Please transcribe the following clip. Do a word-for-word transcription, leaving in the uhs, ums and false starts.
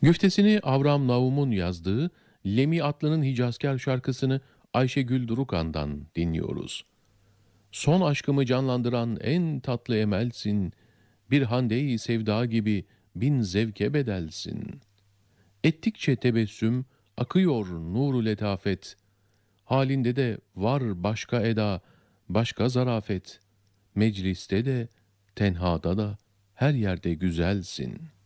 Güftesini Avram Naum'un yazdığı Lemi Atlı'nın Hicazkar şarkısını Ayşegül Durukan'dan dinliyoruz. Son aşkımı canlandıran en tatlı emelsin, bir hande-i sevda gibi bin zevke bedelsin. Ettikçe tebessüm, akıyor nuru letafet, halinde de var başka eda, başka zarafet, mecliste de, tenhada da, her yerde güzelsin.''